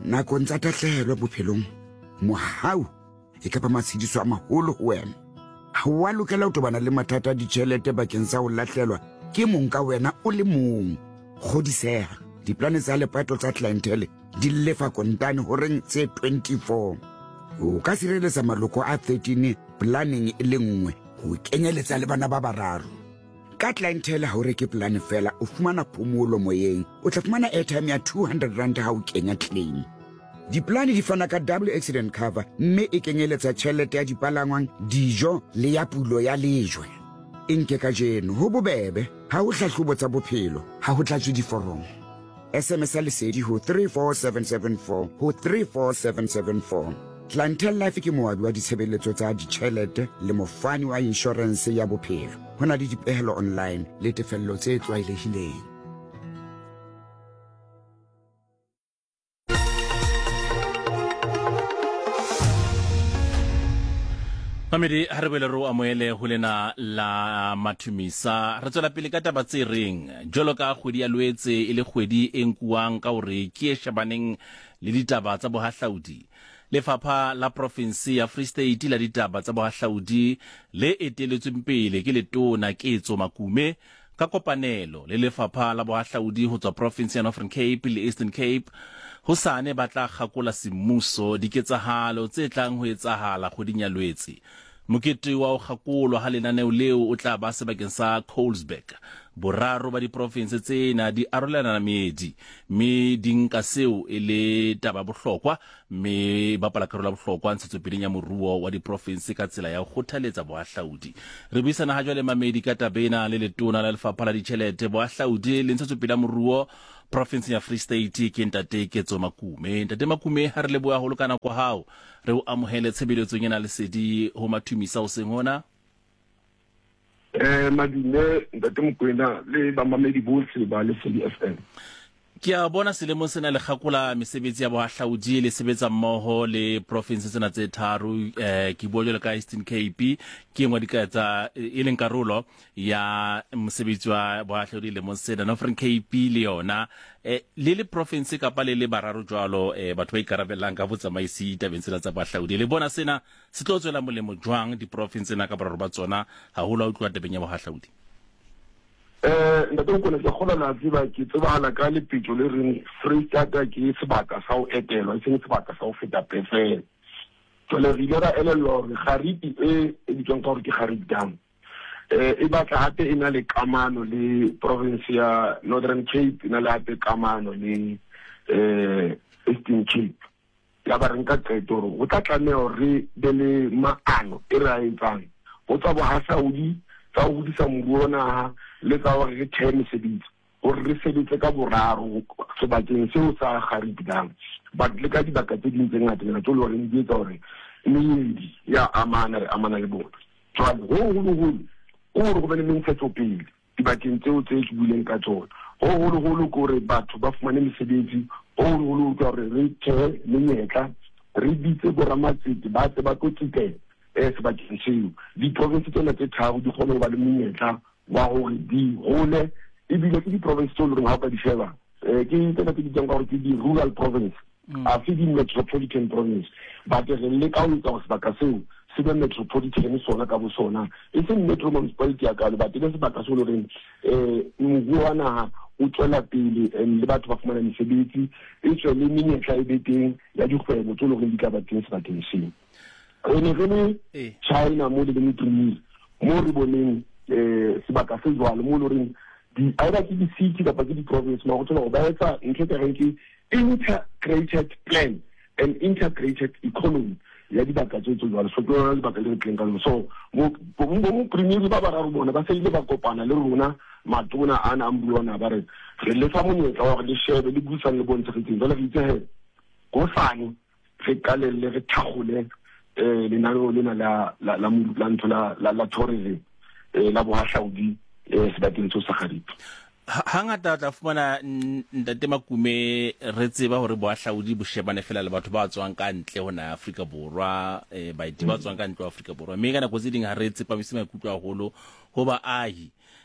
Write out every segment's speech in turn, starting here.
nakong tsa tatlhehelo bophelong mohau e ka ba matshediso a maholo ho wena. Ha wa lokela ho tobana le mathata a ditjhelete bakeng sa ho lahlelwa ke mong ka wena o le mong. Kgodiseha, diplane tsa lepato tsa clientele di lefa kontane horeng tse 24. O ka sireletsa maloko a 13 planning e le nngwe ho kenyeletsa le bana ba bararo. Ka clientele ha o reke plan fela o fumana phomolo moyeng, o tla fumana airtime ya 200 rand ha o kenya claim. Diplane di fana ka double accident cover mme e kenyeletsa tjhelete ya dipalangwang, dijo le ya pulo ya lejwe. Nke ka jeno ho bobebe ha ho hlahlobo tsa bophelo ha ho tlatswe diforomo. SMS lesedi ho 34774 ho 34774. Clientele Life ke moabi wa ditshebeletso tsa ditjhelete le mofani wa insurance ya bophelo. Ho na le dipehelo online le tefello tse tlwaelehileng. Mamedi ha re boele ro amoele ho lena la mathumisa re tswela pele ka taba tse reng jolo ka kgwedi ya Loetse e le kgwedi e nkuwang ka hore ke e shabaneng le ditaba tsa bohahlaudi. Lefapha la province ya Free State la ditaba tsa bohahlaudi le eteletsweng pele ke letona Ketso Makume ka kopanelo le lefapha la bohahlaudi ho tswa province ya Northern Cape le Eastern Cape ho sane ba tla kgakola semmuso diketsahalo tse tlang ho etsahala kgweding ya Loetse. Mokete wa ho kgakolwa ha lenaneo leo o tla ba sebakeng sa Colesberg. Boraro ba diprovince tsena di arolelana meedi mme di nka seo e le taba bohlokwa mme ba pala karolo bohlokwa ntshetsopeleng ya moruo wa diprovince ka tsela ya ho kgothaletsa bohahlaudi. Re buisana ha jwale mamedi ka tabena le letona la lefapha la ditjhelete bohahlaudi le ntshetsopele ya moruo province ya Free State ke ntate Ketso Makume. Ntate Makume ha re leboha ho lokana kwa hao re o amohele tshebeletsong ena lesedi ho mathumisa o seng hona. Madine ntate Mokwena le ba mamedi bohle ba Lesedi FM. Ke a bona selemo sena le kgakola mesebetsi ya bohahlaudi le sebetsa mmoho le province tsena tse tharo ke bua jwalo ka Eastern Cape ke ngwa dikatsa e leng karolo ya mosebetsi wa bohahlaudi le moseda Northern Cape le yona le province kapa le bararo jwalo batho ba ikarabellang ka botsamaisi tabeng tsena tsa bohahlaudi. Le bona sena se tlo tswela molemo jwang di province na ka bararo ba tsona haholo ho tloha tabeng ya bohahlaudi. Ntate Mokwena ke kgola la tseba ke tsebahala ka lepetjo le reng Free State ke sebaka sa ho etelwa e seng sebaka sa ho feta pefela. Jwale re ile ra elellwa hore kgariti e bitswang ka hore ke Kgariti Dam e batla hape e na le kamano le province ya Northern Cape, e na le hape kamano le Eastern Cape. Ya ba re nka qeto hore o tla tlameha hore be le maano e re a etsang ho tsa bohahlaudi tsa ho hodisa moruo naha le tsa hore re thehe mesebetsi hore re sebetse ka boraro sebakeng seo sa Kgariti Dam but le ka dibaka tse ding tse ngata ngata tse le hore di etsa hore meedi ya amana le bona. Jwale ho holo o re go bane le ntshetsopele dibakeng tseo tse ke buileng ka tsona. Ho holo ke hore batho ba fumane mesebetsi, ho holo ke hore re thehe menyetla, re bitse boramatsete ba tse ba tlotsitela sebakeng seo. Diprovince tsena tse tharo di kgone ho ba le menyetla wa hore di hole ebile ke di-province tse leng ha ka di sheba ke tsena tse di tsang ka hore ke di-rural province a se di-metropolitan province but re le ka ho etsa hore sebaka seo se be metropolitan sona ka bosona e seng metro municipality ya kalo but le sebaka seo le reng moruo wa naha o tswela pele le batho ba fumana mesebetsi e tswe le menyetla e be teng ya dikgwebo tse leng di ka ba teng sebakeng seo. Re ne China mo le metromil mo re boneng sebaka se jwalo mo loreng di either ke di-city kapa ke di-province ma go tsela go ba etsa ntho e reng ke integrated plan and integrated economy ya dibaka tse jwalo so ke yona dibaka le re tleng ka lona. So mo premier ba bararo bona ba se ile ba kopana le rona matona ana ambulona ba re lefa monyetla wa re le shebe le buisang le bontshe re tseng jwale re itse he go sane re kalelle re thagole lenaneo lena la ntho la tourism la bohahlaudi sebakeng tso sa Kgariti. Hangata tla fumana ntate Makume re tseba hore bohahlaudi bo shebane fela le batho ba tswang ka ntle ho na Afrika Borwa ba di ba tswang ka ntle ho Afrika Borwa mme ka nako tse ding ha re tsepamisa maikutlo haholo ho baahi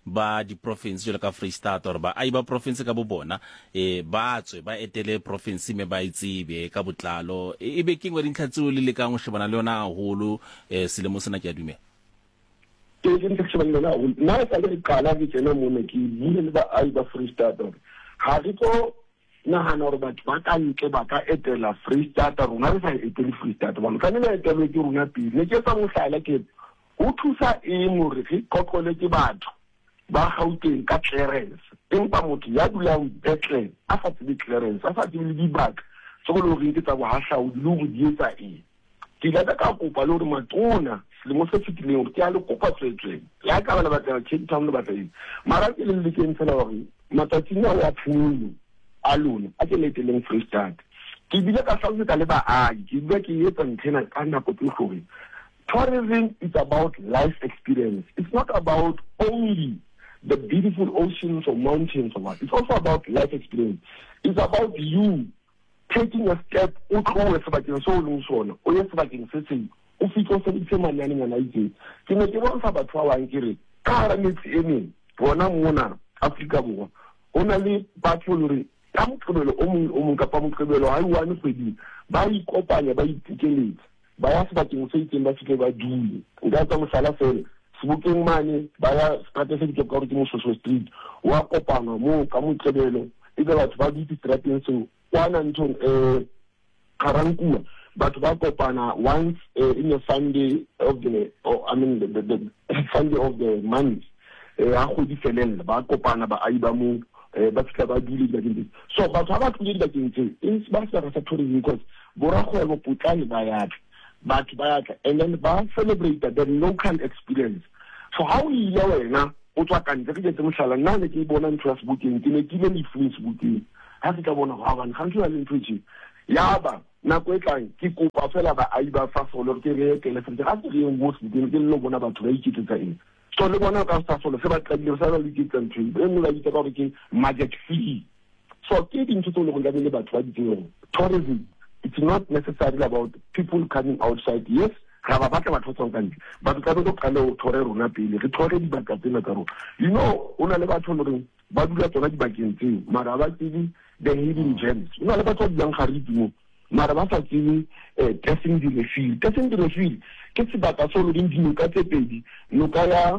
ba di-province jalo ka Freestata or ba ai ba province ka bo bona ba tswe ba etele province me ba itsebe ka botlalo e be kengwe dintlha tseo le lekang go shebana le yona haholo selemo sena ke a dumela ke ke shebana le yona haholo nna sa le qala ke tsena mo ke bile le ba ai ba Freestata ha re tlo nahana gore batho ba ka ntle ba ka etela Freestata rona re sa etele Freestata ba ka nna etela ke rona pele ne ke sa mohlala ke o thusa eng gore re kokole ke batho ba Gauteng ka clearance empa motho ya dulang Bethlehem a fa tsebe clearance a fa tsebe dibaka so go re ke tsa bo hahlaudi le go dietsa eng ke la ka kopa le gore matona le mo se fitileng gore ke a le kopa tswetswe la ka bana ba tla Cape Town le ba tla mara ke le ke ntsela gore matsatsing a ya phulu alone a ke leteleng Freestata ke bile ka hlalosetsa le baagi ke bile ke etsa nthena ka nako tse gore tourism is about life experience. It's not about only the beautiful oceans or mountains or what. It's also about life experience. It's about you taking a step o tlowe sebakeng so leng sona o ye sebakeng se seng o fitlhe se ditse manyane ngana itse ke ne ke bontsha batho ba bang ke re ka ra metsi ene bona mona Afrika Borwa o na le batho le ka motlhobelo o mong ka pa motlhobelo ha iwane kgwedi ba ikopanya ba itikeletse ba ya sebakeng se itseng ba fitlhe ba dule nka tsa mohlala fela sebokeng mane ba ya strata se dikep ka gore ke Mososo Street wa kopana mo ka motlhobelo e be batho ba dutse strateng seo kwana nthong Karankua batho ba kopana once in the Sunday of the Sunday of the month a go di felela ba kopana ba ai ba mo ba fitla ba dule dibakeng so batho ba tlile dibakeng tse e ba sa rasa tourism because borakgwebo putlane ba yatla batho ba yatla and then ba celebrate the local experience so how ile wena o tswa ka ntle ke tse mohlala nna ne ke bona ntho ya sebokeng ke ne ke le influence booking ha ke tla bona ga bana ga ntse ya le ntho tse yaba nako e tlang ke kopa fela ba ai ba fa solo ke re ke le fetse ga se re mo sebokeng ke le bona batho ba ikitsetsa eng so le bona ka sa solo se ba tla sa le ke ntho e mo la itse ka gore ke market fee so ke dintho tse le go le batho ba diteng tourism it's not necessarily about people coming outside yes ga ba batla batho tsong kante ba tla go ka le o thore rona pele re thore di baka tsena ka rona una le batho le ba dula tsona di bakeng tseo mara ba tsedi the hidden gems una le batho ba yang garipi mo mara ba sa tsedi testing the refill ke se baka solo di ka tse pedi no ka ya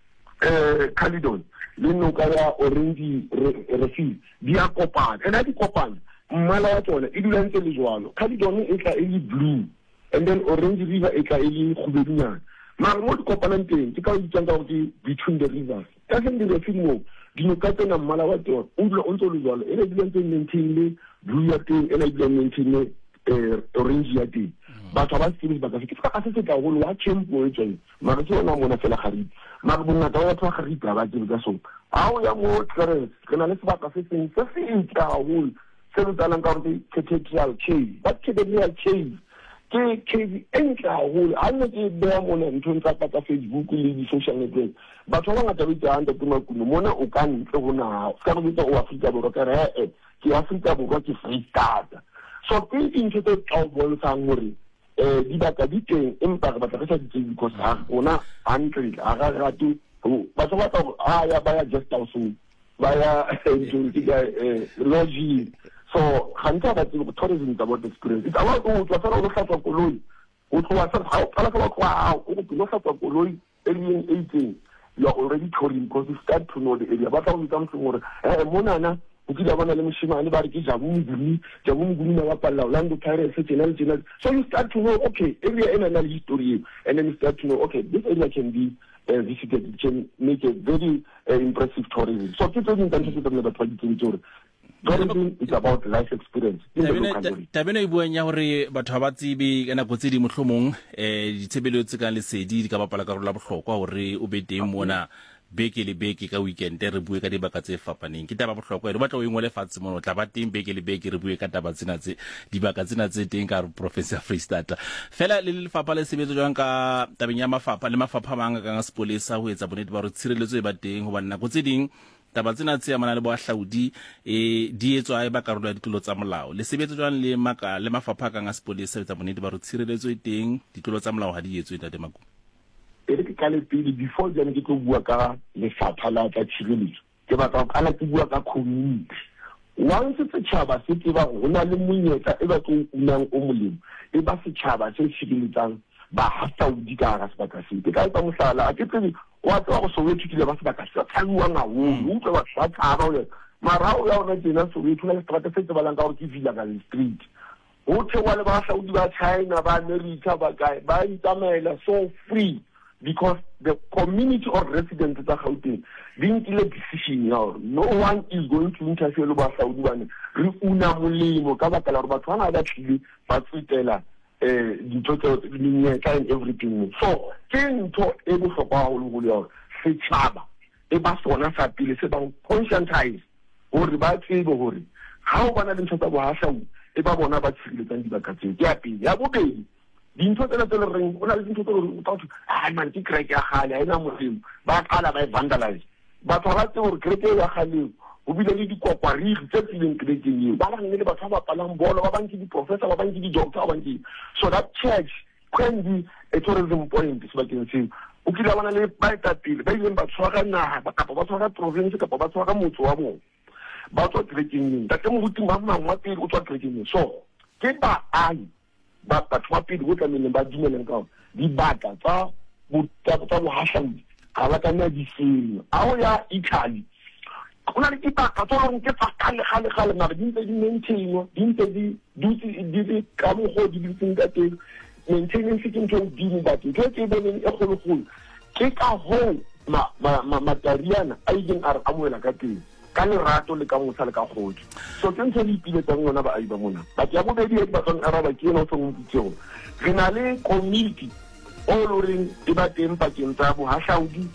Caledon le no ka ya Orange refill di a kopana and a di kopana mmala ya tsona e dula ntse le jwalo Caledon e tla e le blue and then Orange River e tla e le khubedunyana mara mo di kopanang teng ke ka ditjang ka gore between the rivers ka se di refill mo di no ka tsena mmala wa tsona o dula o ntse le jwalo e le dula ntse maintain le blue ya teng e le dula maintain le orange ya teng batho ba se ba ka se ka se ka go wa tempo e tseng mara ke ona mona fela garipi mara bongata wa batho ga garipi ba tsebe ka sona a o ya mo Clarence ke na le sebaka se seng se se ntla go se re tsalang ka gore cathedral cave but cathedral cave ke cave entla go a nne ke bea mona ntho tsa ka tsa Facebook le di social network batho ba ngata ba tsaya ntse makuno mona o ka ntle go na ka go bitsa o Afrika Borwa ka re ke Afrika Borwa ke Freestata so ke dintho tse tla bontshang gore di baka di teng empa re batla re sa ditse because ha ona uncle a ga ratu batho ba tla ya ba ya just house ba ya into lodge so khanta ba tsile tourism is about experience it's about o tswa fela o hlapwa koloi o tswa fela ha o qala ka kwa o go hlapwa koloi early 18 you are already touring because you start to know the area ba tla go tsama gore monana o kile bona le moshimane ba re ke jabunguni na ba palla Orlando Pirates channel so you start to know okay area ena na history and then you start to know okay this area can be visited, it can make a very impressive tourism so people in countries that never tried to tour tourism is about life experience tabeno e buang ya hore batho ba tsebe kana go tse di mohlomong ditshebeletso ka lesedi di ka bapala ka rona bohlokwa hore o be teng mona beke le beke ka weekend re bue ka dibaka tse fapaneng ke taba bohlokwa re batla o ingole fatshe mono tla ba teng beke le beke re bue ka taba tsena tse dibaka tsena tse teng ka Professor Freestata fela le lefapha le sebetso jwang ka tabeng ya mafapha le mafapha manga ka sepolesa ho etsa bonete ba re tshireletso e ba teng ho bana go tse ding taba tsena tse amana le boahlaudi di etswa e ba karolo ya ditlolo tsa molao le sebetso jwang le mafapha ka sepolesa etsa bonete ba re tshireletso e teng ditlolo tsa molao ha di etswe ntate Makumo e ke ka le pele before jane ke tlo bua ka lefapha la tsa tshireletso ke batla ka la ke bua ka community once setšhaba se tseba go na le monyetla e ba tlo unang o molemo e ba setšhaba se tshireletsang ba hahlaudi ka gara sebaka se ke ka etsa mohlala a ke tsebe wa tseba go Soweto kile ba sebaka se tshwaruwang haholo utlwe ba tshwara o marao ya ona tjena Soweto le strata se tsebalang ka gore ke Villa Garden Street ho thewa le bahlaudi ba China ba America ba kae ba itamela so free because the community of residents tsa Gauteng di nkile decision ya gore no one is going to interfere le bahlaudi bane re una molemo ka baka la gore batho bana ba tlile ba tsetela dintho tse menyetla and everything so ke ntho e bohlokwa haholo go le gore setšhaba e ba sona sa pele se ba conscientize gore ba tsebe gore ha o bana le ntho tsa bohahlaudi e ba bona ba tshireletsang dibaka tseo ke ya pele ya bobedi dintho tsena tse le reng go na le dintho tse le batho man ke kreke ya gale ha ena molemo ba qala ba vandalize batho ba tsebe gore kreke ya gale go bile le dikokwarigi tse tsileng krekeng eo ba bang le batho ba palang bolo ba bang ke di-professor ba bang ke di-doctor ba bang ke so that church can be a tourism point sebakeng seo o kile a bona le baetapele ba ileng ba tshwara naga kapa ba tshwara province kapa ba tshwara motse wa bona ba tswa kerekeng eng tate moruti ba mangwe wa pele o tswa kerekeng eng so ke baahi batho ba pele go tlameleng ba dumeleng ka gore dibaka tsa bohahlaudi ga ba tlameha di fenyo a o ya Italy go na le dibaka tse leng ke tsa kgale mare di ntse di maintainwa di ntse di dutse ka mokgwa di dutseng ka teng maintenance ke ntho godimo batho ntho e ke boneng e kgologolo ke ka hoo matariana a ileng a re amoela ka teng ka lerato le ka mosa le ka kgotso so ke ntho le ipiletsang yona baahi ba mona batho ya bobedi e batswang araba ke ena o tshwangompitsego re na le community o loreng e ba teng pakeng tsa bohahlaudi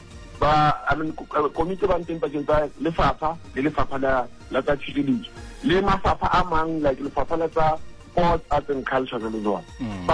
komite ba nteng pakeng tsa lefapha le lefapha la tsa tshireletso le mafapha a mang like lefapha la tsa sports, arts and culture le jwalo